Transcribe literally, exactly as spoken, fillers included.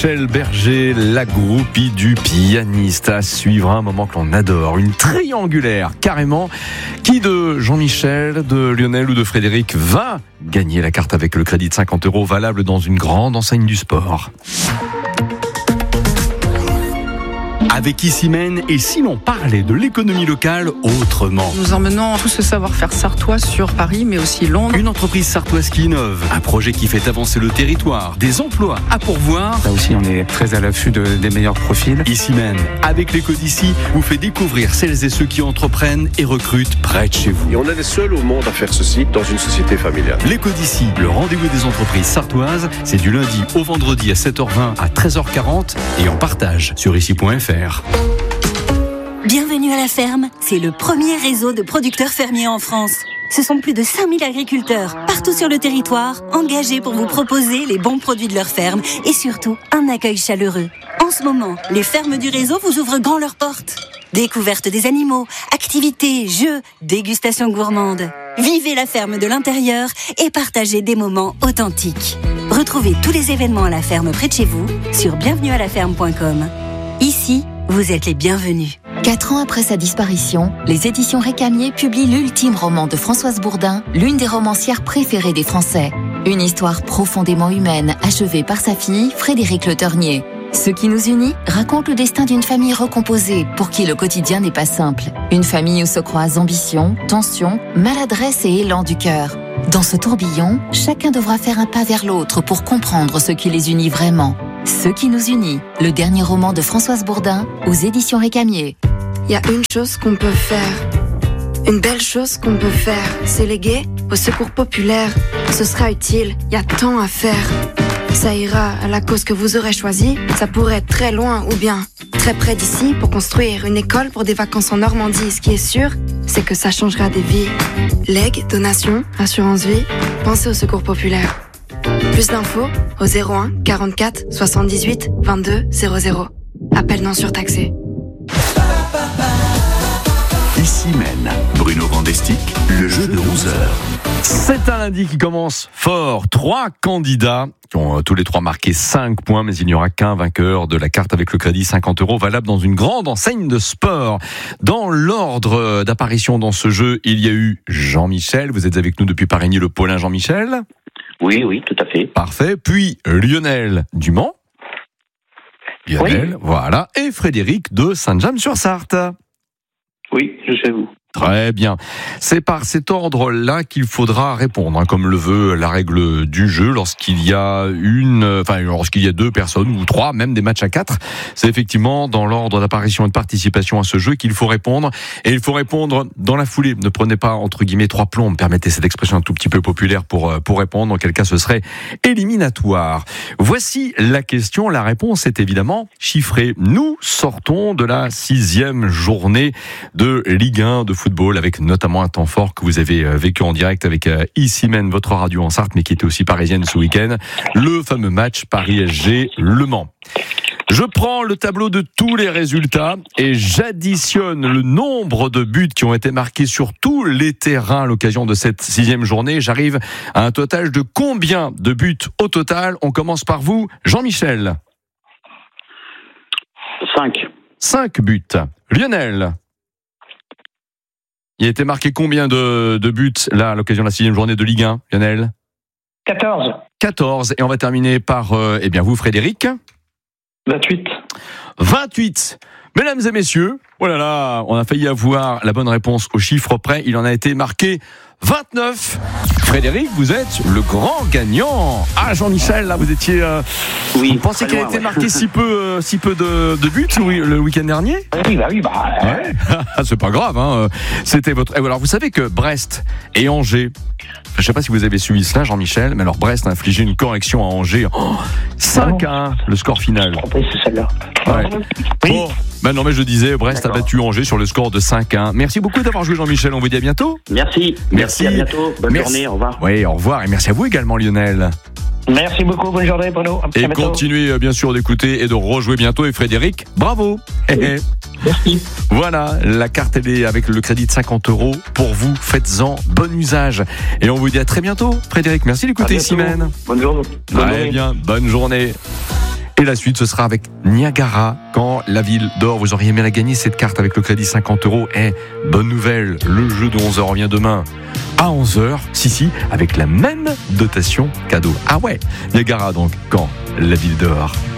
Jean-Michel Berger, la groupie du pianiste, à suivre un moment que l'on adore, une triangulaire carrément. Qui de Jean-Michel, de Lionel ou de Frédéric va gagner la carte avec le crédit de cinquante euros valable dans une grande enseigne du sport? Avec Issimen, et si l'on parlait de l'économie locale autrement? Nous emmenons tout ce savoir-faire sartois sur Paris, mais aussi Londres. Une entreprise sartoise qui innove, un projet qui fait avancer le territoire, des emplois à pourvoir. Là aussi, on est très à l'affût de, des meilleurs profils. Issimen, avec l'éco d'ici, vous fait découvrir celles et ceux qui entreprennent et recrutent près de chez vous. Et on est les seuls au monde à faire ceci dans une société familiale. L'éco d'ici, le rendez-vous des entreprises sartoises, c'est du lundi au vendredi à sept heures vingt à treize heures quarante et en partage sur ici point f r. Bienvenue à la ferme, c'est le premier réseau de producteurs fermiers en France. Ce sont plus de cinq mille agriculteurs, partout sur le territoire, engagés pour vous proposer les bons produits de leur ferme et surtout un accueil chaleureux. En ce moment, les fermes du réseau vous ouvrent grand leurs portes. Découverte des animaux, activités, jeux, dégustation gourmande. Vivez la ferme de l'intérieur et partagez des moments authentiques. Retrouvez tous les événements à la ferme près de chez vous sur bienvenue à la ferme point com. Ici, vous êtes les bienvenus. Quatre ans après sa disparition, les éditions Récamier publient l'ultime roman de Françoise Bourdin, l'une des romancières préférées des Français. Une histoire profondément humaine, achevée par sa fille, Frédéric Le Ternier. Ce qui nous unit raconte le destin d'une famille recomposée, pour qui le quotidien n'est pas simple. Une famille où se croisent ambition, tension, maladresse et élan du cœur. Dans ce tourbillon, chacun devra faire un pas vers l'autre pour comprendre ce qui les unit vraiment. Ce qui nous unit, le dernier roman de Françoise Bourdin aux éditions Récamier. Il y a une chose qu'on peut faire, une belle chose qu'on peut faire, c'est léguer au secours populaire. Ce sera utile, il y a tant à faire. Ça ira à la cause que vous aurez choisie, ça pourrait être très loin ou bien très près d'ici pour construire une école pour des vacances en Normandie. Ce qui est sûr, c'est que ça changera des vies. Legs, donations, assurance vie, pensez au secours populaire. Plus d'infos au zéro un quarante-quatre soixante-dix-huit vingt-deux zéro zéro. Appel non surtaxé. Issimen, Bruno Vandestick, le jeu de onze heures. C'est un lundi qui commence fort. Trois candidats qui ont tous les trois marqué cinq points, mais il n'y aura qu'un vainqueur de la carte avec le crédit cinquante euros valable dans une grande enseigne de sport. Dans l'ordre d'apparition dans ce jeu, il y a eu Jean-Michel. Vous êtes avec nous depuis Parigny-le-Paulin, Jean-Michel? Oui, oui, tout à fait. Parfait. Puis Lionel du Mans. Lionel, oui. Voilà. Et Frédéric de Saint-James-sur-Sarthe. Oui, je suis à vous. Très bien. C'est par cet ordre-là qu'il faudra répondre, hein, comme le veut la règle du jeu. Lorsqu'il y a une, enfin, lorsqu'il y a deux personnes ou trois, même des matchs à quatre, c'est effectivement dans l'ordre d'apparition et de participation à ce jeu qu'il faut répondre. Et il faut répondre dans la foulée. Ne prenez pas, entre guillemets, trois plombes. Permettez cette expression un tout petit peu populaire pour, pour répondre. En quel cas ce serait éliminatoire. Voici la question. La réponse est évidemment chiffrée. Nous sortons de la sixième journée de Ligue un de football, avec notamment un temps fort que vous avez vécu en direct avec Issimen, votre radio en Sarthe, mais qui était aussi parisienne ce week-end, le fameux match Paris-S G Le Mans. Je prends le tableau de tous les résultats et j'additionne le nombre de buts qui ont été marqués sur tous les terrains à l'occasion de cette sixième journée. J'arrive à un total de combien de buts au total? On commence par vous, Jean-Michel. Cinq. Cinq buts. Lionel. Il a été marqué combien de, de buts là à l'occasion de la sixième journée de Ligue un, Lionel? quatorze. quatorze. Et on va terminer par euh, eh bien vous, Frédéric. vingt-huit. vingt-huit. Mesdames et messieurs, oh là là, on a failli avoir la bonne réponse au chiffre près. Il en a été marqué vingt-neuf. Frédéric, vous êtes le grand gagnant. Ah, Jean-Michel, là, vous étiez. Euh, oui. Vous pensez qu'il a été marqué si peu, euh, si peu de, de buts oui, le week-end dernier? Oui, bah oui, bah. Ouais. C'est pas grave, hein. C'était votre. Alors, vous savez que Brest et Angers. Je ne sais pas si vous avez suivi cela, Jean-Michel, mais alors Brest a infligé une correction à Angers. Oh, cinq à un, le score final. Oui, c'est celle-là. Ouais. Oui. Bon, ben non, mais je disais, Brest D'accord. a battu Angers sur le score de cinq à un. Merci beaucoup d'avoir joué, Jean-Michel. On vous dit à bientôt. Merci. Merci. Merci, à bientôt. Bonne Merci. journée, au revoir. Oui, au revoir. Et merci à vous également, Lionel. Merci beaucoup, bonne journée, Bruno. À Et bientôt. continuez, bien sûr, d'écouter et de rejouer bientôt. Et Frédéric, bravo. Oui. Merci. Voilà, la carte elle est avec le crédit de cinquante euros pour vous. Faites-en bon usage. Et on vous dit à très bientôt, Frédéric. Merci d'écouter Issimen. Bonne journée. Bonne Très journée. bien, bonne journée. Et la suite, ce sera avec Niagara, quand la ville d'or. Vous auriez aimé la gagner, cette carte, avec le crédit cinquante euros. Et bonne nouvelle, le jeu de onze heures revient demain à onze heures. Si, si, avec la même dotation cadeau. Ah ouais, Niagara donc, quand la ville d'or.